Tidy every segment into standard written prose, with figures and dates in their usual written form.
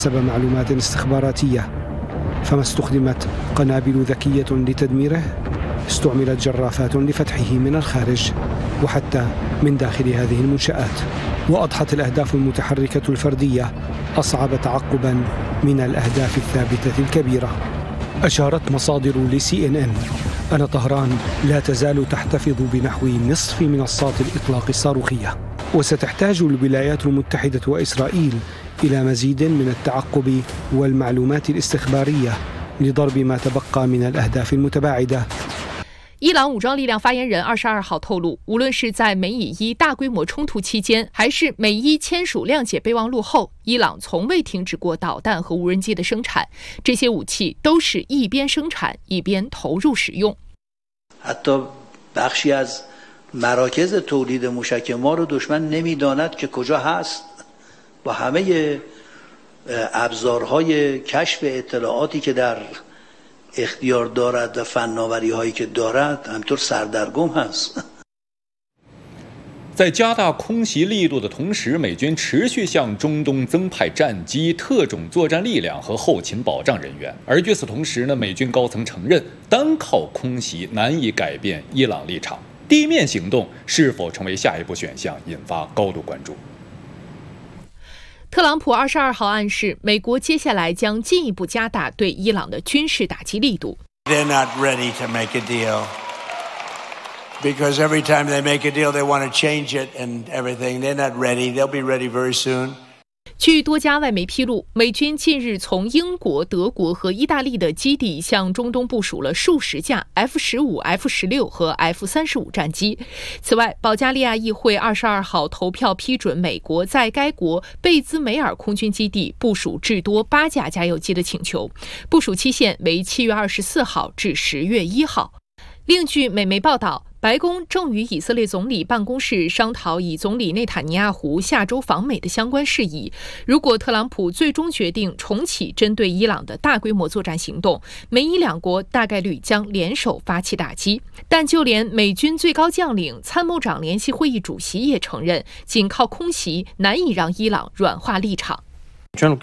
حسب معلومات استخباراتية فما استخدمت قنابل ذكية لتدميره، استعملت جرافات لفتحه من الخارج وحتى من داخل هذه المنشآت. وأضحت الأهداف المتحركة الفردية أصعب تعقبا من الأهداف الثابتة الكبيرة. أشارت مصادر لCNN أن طهران لا تزال تحتفظ بنحو نصف منصات الإطلاق الصاروخية، وستحتاج الولايات المتحدة وإسرائيل إلى مزيد من التعقب والمعلومات الاستخبارية لضرب ما تبقى من الأهداف المتباعدة。 伊朗武装力量发言人22号透露，无论是在美以伊大规模冲突期间，还是美伊签署谅解备忘录后，伊朗从未停止过导弹和无人机的生产，这些武器都是一边生产一边投入使用。 حتی بخشی از مراکز تولید موشک ما رو دشمن نمیداند که کجا هست. با همه ابزارهای کشف اطلاعاتی که در اختیار دارد و فناوری هایی که دارد همطور سردرگم هست。 在加大空袭力度的同时，美军持续向中东增派战机、特种作战力量和后勤保障人员。而与此同时呢，美军高层承认，单靠空袭难以改变伊朗立场，地面行动是否成为下一步选项，引发高度关注。 特朗普22号暗示，美国接下来将进一步加大对伊朗的军事打击力度。 They're not ready to make a deal because every time they make a deal, they want to change it and everything. They're not ready. They'll be ready very soon. 据多家外媒披露，美军近日从英国、德国和意大利的基地向中东部署了数十架 F-15、F-16 和 F-35 战机。此外，保加利亚议会22号投票批准美国在该国贝兹梅尔空军基地部署至多8架加油机的请求，部署期限为7月24号至10月1号。另据美媒报道，白宫正与以色列总理办公室商讨以总理内塔尼亚胡下周访美的相关事宜。如果特朗普最终决定重启针对伊朗的大规模作战行动，美伊两国大概率将联手发起打击。但就连美军最高将领、参谋长联席会议主席也承认，仅靠空袭难以让伊朗软化立场。 General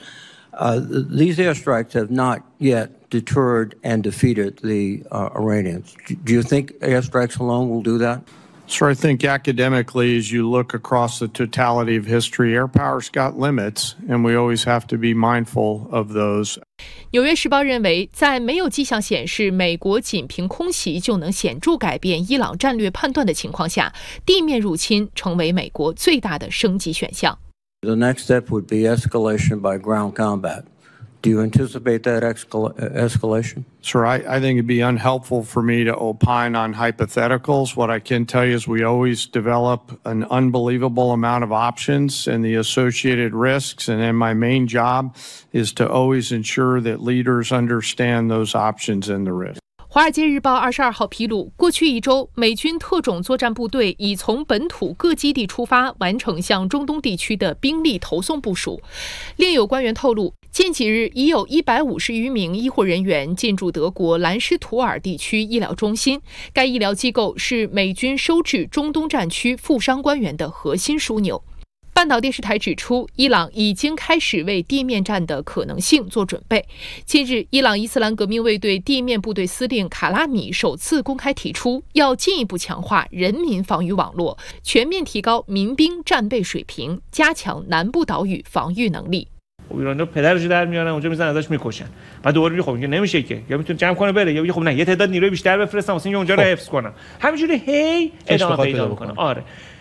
Kane,these airstrikes have not yet deterred and defeated the Iranians. Do you think airstrikes alone will do that? So I think academically, as you look across the totality of history, air power's got limits, and we always have to be mindful of those. 纽约时报认为，在没有迹象显示美国仅凭空袭就能显著改变伊朗战略判断的情况下，地面入侵成为美国最大的升级选项。 The next step would be escalation by ground combat. Do you anticipate that escalation? Sir, I think it'd be unhelpful for me to opine on hypotheticals. What I can tell you is we always develop an unbelievable amount of options and the associated risks, and then my main job is to always ensure that leaders understand those options and the risks. 华尔街日报22号披露，过去一周，美军特种作战部队已从本土各基地出发，完成向中东地区的兵力投送部署。另有官员透露，近几日已有150余名医护人员进驻德国兰施图尔地区医疗中心，该医疗机构是美军收治中东战区负伤官员的核心枢纽。半岛电视台指出，伊朗已经开始为地面战的可能性做准备。近日，伊朗伊斯兰革命卫队地面部队司令卡拉米首次公开提出，要进一步强化人民防御网络，全面提高民兵战备水平，加强南部岛屿防御能力。 ایرانی‌ها پدرشو در میارن اونجا میزنن ازش میکشن. بعد دوباره میگه خب اینجا نمیشه که، یا میتونه جمع کنه بره، یا میگه خب نه یه تعداد نیروی بیشتر بفرستم واسه اینکه اونجا رو حفظ کنم. همینجوری هی ادامه پیدا میکنه. آره.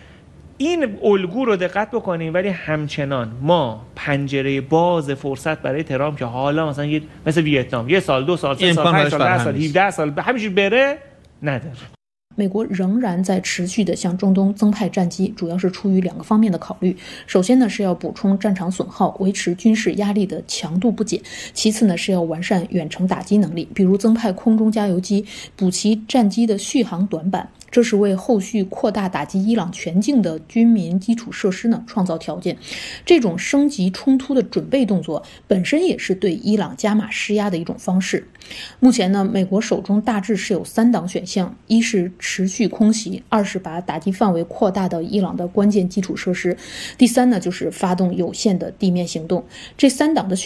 این الگو رو دقت بکنیم، ولی همچنان ما پنجره باز فرصت برای ترامپ که حالا مثلا مثل ویتنام 1 سال 2 سال 3 سال 5 سال 10 سال 17 سال همینجوری بره نداره。 美国仍然在持续的向中东增派战机，主要是出于2个方面的考虑。首先呢，是要补充战场损耗，维持军事压力的强度不减；其次呢，是要完善远程打击能力，比如增派空中加油机，补齐战机的续航短板。 这是为后续扩大打击伊朗全境的军民基础设施呢创造条件。这种升级冲突的准备动作本身也是对伊朗加码施压的一种方式。目前呢，美国手中大致是有3档选项：一是持续空袭，2是把打击范围扩大到伊朗的关键基础设施，第3呢就是发动有限的地面行动。这3档的